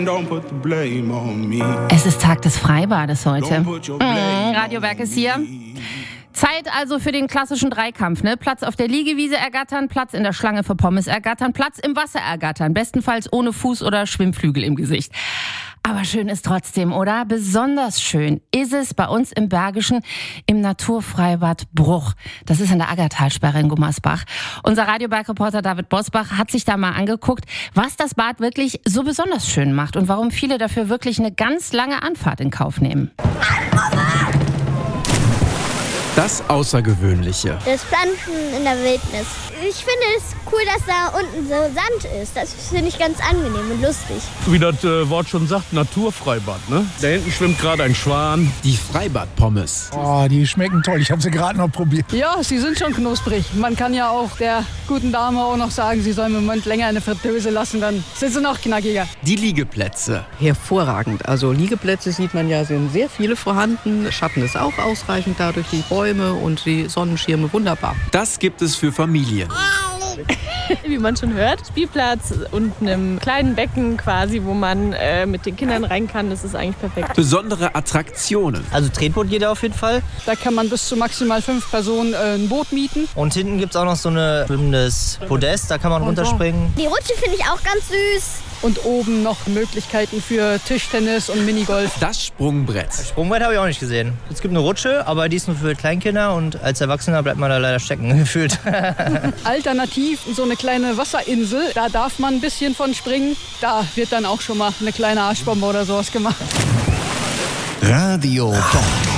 Es ist Tag des Freibades heute. Radio Berg ist hier. Zeit also für den klassischen Dreikampf, ne? Platz auf der Liegewiese ergattern, Platz in der Schlange für Pommes ergattern, Platz im Wasser ergattern, bestenfalls ohne Fuß oder Schwimmflügel im Gesicht. Aber schön ist trotzdem, oder? Besonders schön ist es bei uns im Bergischen im Naturfreibad Bruch. Das ist an der Aggertalsperre in Gummersbach. Unser Radioberg-Reporter David Bosbach hat sich da mal angeguckt, was das Bad wirklich so besonders schön macht und warum viele dafür wirklich eine ganz lange Anfahrt in Kauf nehmen. Das Außergewöhnliche. Das Planschen in der Wildnis. Ich finde es cool, dass da unten so Sand ist. Das finde ich ganz angenehm und lustig. Wie das Wort schon sagt, Naturfreibad, ne? Da hinten schwimmt gerade ein Schwan. Die Freibad-Pommes. Oh, die schmecken toll. Ich habe sie gerade noch probiert. Ja, sie sind schon knusprig. Man kann ja auch der guten Dame auch noch sagen, sie soll im Moment länger in der Fritteuse lassen, dann sind sie noch knackiger. Die Liegeplätze. Hervorragend. Also Liegeplätze sieht man ja, sind sehr viele vorhanden. Schatten ist auch ausreichend dadurch, die Bäume und die Sonnenschirme wunderbar. Das gibt es für Familien. Wie man schon hört, Spielplatz und einem kleinen Becken quasi, wo man mit den Kindern rein kann. Das ist eigentlich perfekt. Besondere Attraktionen. Also Tretboot geht auf jeden Fall. Da kann man bis zu maximal 5 Personen ein Boot mieten. Und hinten gibt es auch noch so ein schwimmendes Podest, da kann man runterspringen. Die Rutsche finde ich auch ganz süß. Und oben noch Möglichkeiten für Tischtennis und Minigolf. Das Sprungbrett. Sprungbrett habe ich auch nicht gesehen. Es gibt eine Rutsche, aber die ist nur für Kleinkinder und als Erwachsener bleibt man da leider stecken, gefühlt. Alternativ so eine kleine Wasserinsel, da darf man ein bisschen von springen. Da wird dann auch schon mal eine kleine Arschbombe oder sowas gemacht. Radio Top.